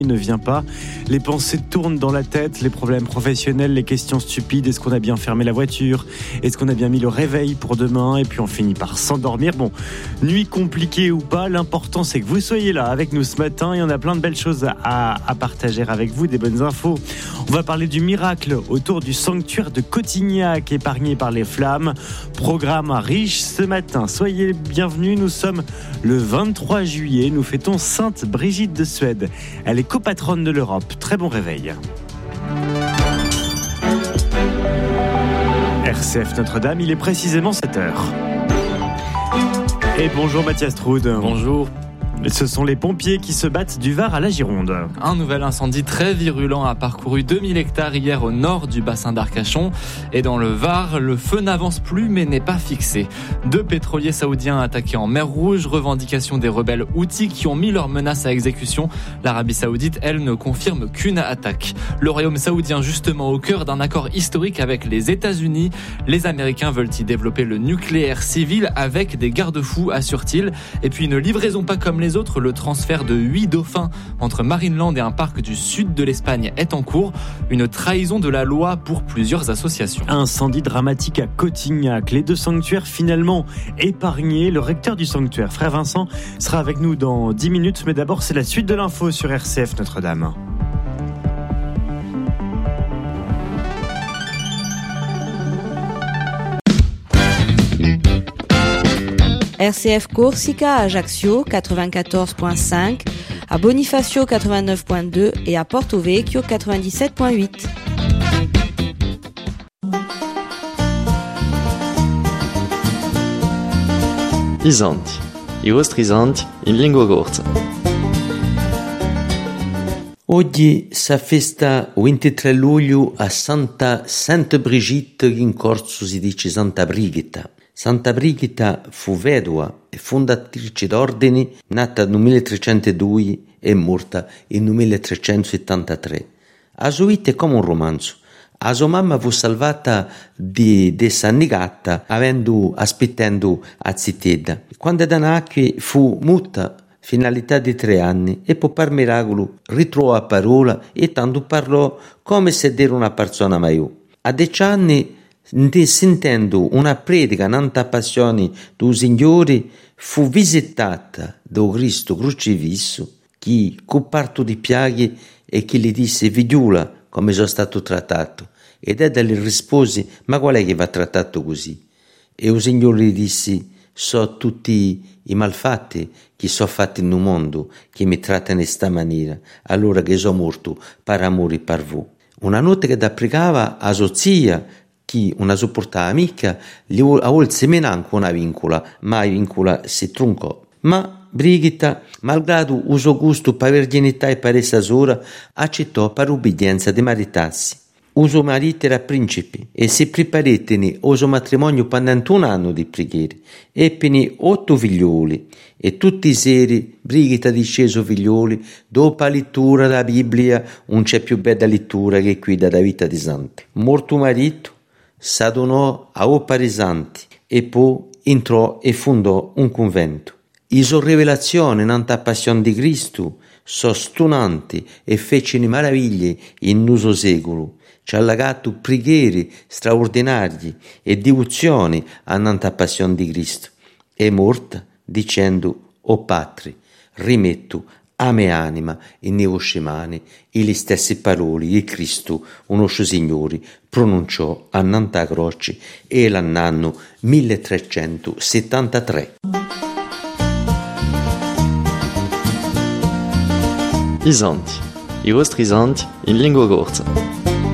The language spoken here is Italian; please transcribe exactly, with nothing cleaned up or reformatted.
Il ne vient pas, les pensées tournent dans la tête, les problèmes professionnels, les questions stupides, est-ce qu'on a bien fermé la voiture, est-ce qu'on a bien mis le réveil pour demain, et puis on finit par s'endormir. Bon, nuit compliquée ou pas, l'important c'est que vous soyez là avec nous ce matin, et on a plein de belles choses à, à partager avec vous, des bonnes infos. On va parler du miracle autour du sanctuaire de Cotignac, épargné par les flammes. Programme riche ce matin, soyez bienvenus, nous sommes le vingt-trois juillet, nous fêtons Sainte Brigitte de Suède. Elle est copatronne de l'Europe. Très bon réveil. R C F Notre-Dame, il est précisément sept heures. Et bonjour Mathias Troud. Bonjour. Ce sont les pompiers qui se battent du Var à la Gironde. Un nouvel incendie très virulent a parcouru deux mille hectares hier au nord du bassin d'Arcachon. Et dans le Var, le feu n'avance plus mais n'est pas fixé. Deux pétroliers saoudiens attaqués en mer Rouge, revendication des rebelles Houthis qui ont mis leurs menaces à exécution. L'Arabie Saoudite, elle, ne confirme qu'une attaque. Le royaume saoudien, justement au cœur d'un accord historique avec les États-Unis. Les Américains veulent y développer le nucléaire civil avec des garde-fous, assure-t-il. Et puis une livraison pas comme les autres, le transfert de huit dauphins entre Marineland et un parc du sud de l'Espagne est en cours. Une trahison de la loi pour plusieurs associations. Incendie dramatique à Cotignac. Les deux sanctuaires finalement épargnés. Le recteur du sanctuaire, frère Vincent, sera avec nous dans dix minutes. Mais d'abord, c'est la suite de l'info sur R C F Notre-Dame. R C F Corsica à Ajaccio quatre-vingt-quatorze virgule cinq, à Bonifacio quatre-vingt-neuf virgule deux et à Porto Vecchio quatre-vingt-dix-sept virgule huit. Isanti, i vostri isanti in lingua corsa. Oggi si festa ventitré luglio a Santa Santa Brigitte, in corso si dice Santa Brigida. Santa Brigida fu vedova e fondatrice d'ordini, nata nel milletrecentodue e morta nel milletrecentosettantatré. La sua vita è come un romanzo. La sua mamma fu salvata di, di Sannigata avendo aspettando a Zittedda. Quando da nacque fu muta fino all'età di tre anni e poi per miracolo ritrovò la parola e tanto parlò come se era una persona maiù. A dieci anni, sentendo una predica nanta passione do Signore, fu visitata da Cristo crocifisso, che coperto di piaghe e che gli disse: figliula, come sono stato trattato. Ed Edda gli rispose: ma qual è che va trattato così? E il Signore gli disse: so tutti i malfatti che sono fatti nel mondo, che mi trattano in questa maniera, allora che sono morto per amore per voi. Una notte che da pregava a sua zia, che una sua portata amica, gli a volte seminare una vincola, ma la vincola si troncò. Ma Brigida, malgrado il suo gusto per virginità e per essa sola, accettò per ubbidienza di maritarsi. Il suo marito era principe e si preparettene al suo matrimonio per un anno di preghiere. Eppene otto figlioli e tutti i seri Brigida dice ai suoi figlioli: dopo la lettura della Bibbia non c'è più bella lettura che qui dalla vita di santi. Morto marito, s'adonò a opere santi e poi entrò e fondò un convento. Le sue rivelazioni nella passione di Cristo sono stonanti e fecero meraviglie in uso secolo. Ci ha legato preghiere straordinarie e devozioni a nanta passione di Cristo. È morta dicendo: o Patri, rimetto a me anima in le vostre mani, e le stesse parole che Cristo, un nostro Signore, pronunciò a nanta croce e l'anno milletrecentosettantatré. Isanti, i vostri isanti in lingua corsa.